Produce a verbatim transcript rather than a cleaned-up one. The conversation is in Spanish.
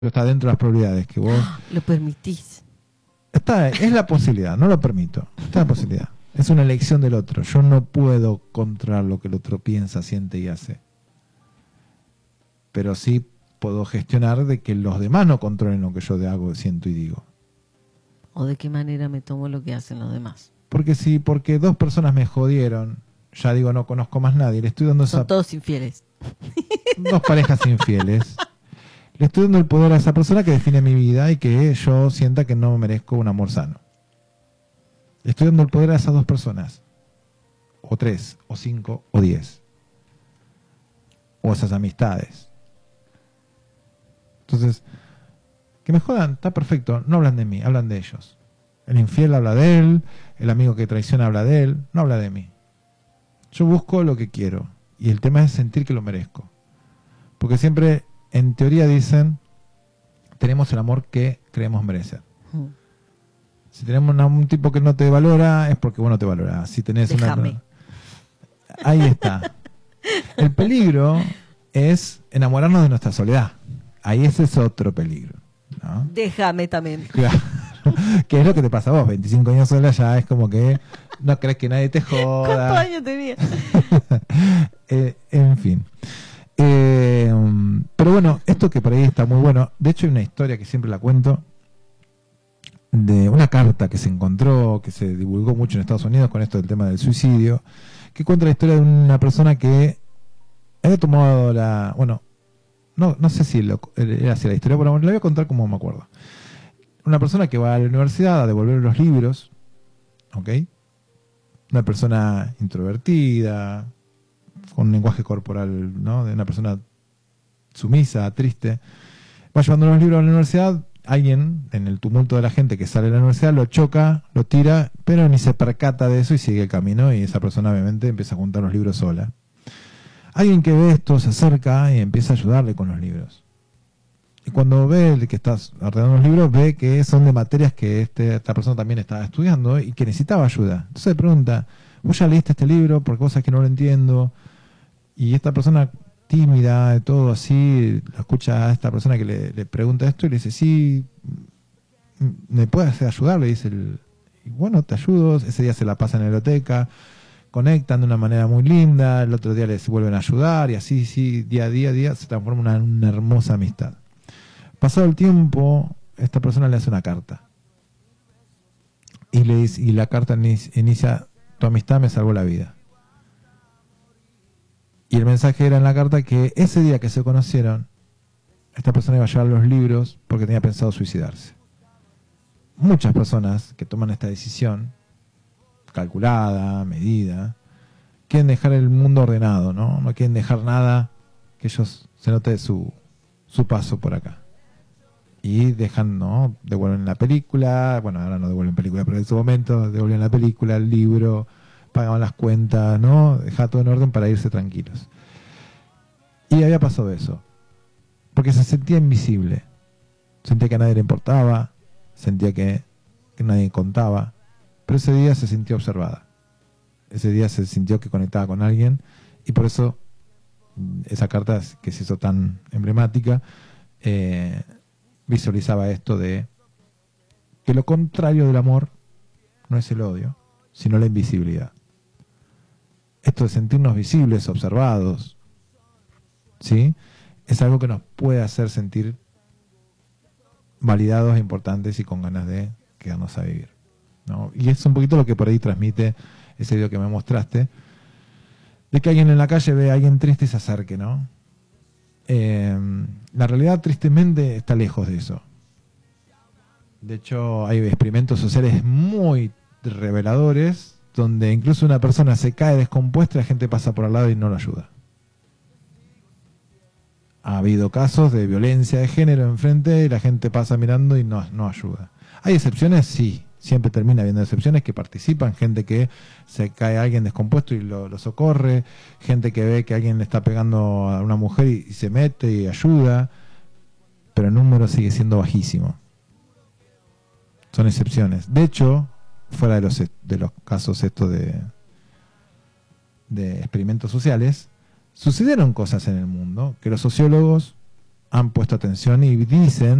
está dentro de las probabilidades que vos... Lo permitís. Está, es la posibilidad, no lo permito. Está la posibilidad. Es una elección del otro. Yo no puedo controlar lo que el otro piensa, siente y hace. Pero sí puedo gestionar de que los demás no controlen lo que yo hago, siento y digo. ¿O de qué manera me tomo lo que hacen los demás? Porque si, porque dos personas me jodieron, ya digo, no conozco más nadie, le estoy dando Son esa... todos infieles. Dos parejas infieles. Le estoy dando el poder a esa persona que define mi vida y que yo sienta que no merezco un amor sano. Le estoy dando el poder a esas dos personas. O tres, o cinco, o diez. O esas amistades. Entonces, que me jodan, está perfecto. No hablan de mí, hablan de ellos. El infiel habla de él, el amigo que traiciona habla de él, no habla de mí. Yo busco lo que quiero. Y el tema es sentir que lo merezco. Porque siempre, en teoría dicen, tenemos el amor que creemos merecer. Mm. Si tenemos una, un tipo que no te valora, es porque vos no te valorás. Si tenés Déjame. una... Ahí está. El peligro es enamorarnos de nuestra soledad. Ahí ese es otro peligro, ¿no? Déjame también. Claro. Que es lo que te pasa a vos, veinticinco años sola ya es como que no crees que nadie te joda. ¿Cuántos años tenía? eh, en fin. Eh, pero bueno, esto que por ahí está muy bueno. De hecho hay una historia que siempre la cuento, de una carta que se encontró, que se divulgó mucho en Estados Unidos con esto del tema del suicidio, que cuenta la historia de una persona que había tomado la... Bueno, no, no sé si lo, era así la historia, pero bueno, la voy a contar como me acuerdo. Una persona que va a la universidad a devolver los libros, ¿ok? Una persona introvertida, con un lenguaje corporal, ¿no? De una persona sumisa, triste. Va llevando los libros a la universidad, alguien, en el tumulto de la gente que sale de la universidad, lo choca, lo tira, pero ni se percata de eso y sigue el camino, y esa persona obviamente empieza a juntar los libros sola. Alguien que ve esto se acerca y empieza a ayudarle con los libros. Y cuando ve el que está ordenando los libros, ve que son de materias que este, esta persona también estaba estudiando y que necesitaba ayuda. Entonces le pregunta, ¿vos ya leíste este libro? Porque vos sabés que no lo entiendo. Y esta persona tímida, de todo así, lo escucha a esta persona que le, le pregunta esto y le dice, sí, ¿me puedes ayudar? Le dice, el, y bueno, te ayudo. Ese día se la pasa en la biblioteca, conectan de una manera muy linda, el otro día les vuelven a ayudar y así, sí, día a día, día se transforma en una, una hermosa amistad. Pasado el tiempo, esta persona le hace una carta. Y, le dice, y la carta inicia, tu amistad me salvó la vida. Y el mensaje era en la carta que ese día que se conocieron, esta persona iba a llevar los libros porque tenía pensado suicidarse. Muchas personas que toman esta decisión, calculada, medida, quieren dejar el mundo ordenado, ¿no? No quieren dejar nada que ellos se note su, su paso por acá. Y dejan, ¿no? Devuelven la película, bueno, ahora no devuelven película, pero en ese momento devuelven la película, el libro, pagaban las cuentas, ¿no? Dejaban todo en orden para irse tranquilos. Y había pasado eso. Porque se sentía invisible. Sentía que a nadie le importaba, sentía que, que nadie contaba, pero ese día se sintió observada. Ese día se sintió que conectaba con alguien y por eso esa carta que se hizo tan emblemática, eh, visualizaba esto de que lo contrario del amor no es el odio, sino la invisibilidad. Esto de sentirnos visibles, observados, ¿sí? Es algo que nos puede hacer sentir validados, importantes y con ganas de quedarnos a vivir, ¿no? Y es un poquito lo que por ahí transmite ese video que me mostraste, de que alguien en la calle ve a alguien triste y se acerque, ¿no? Eh, la realidad tristemente está lejos de eso. De hecho hay experimentos sociales muy reveladores donde incluso una persona se cae descompuesta y la gente pasa por al lado y no lo ayuda. Ha habido casos de violencia de género enfrente y la gente pasa mirando y no, no ayuda. ¿Hay excepciones? Sí, siempre termina habiendo excepciones que participan, gente que se cae a alguien descompuesto y lo, lo socorre, gente que ve que alguien le está pegando a una mujer y, y se mete y ayuda, pero el número sigue siendo bajísimo. Son excepciones. De hecho, fuera de los, de los casos estos de, de experimentos sociales, sucedieron cosas en el mundo que los sociólogos han puesto atención y dicen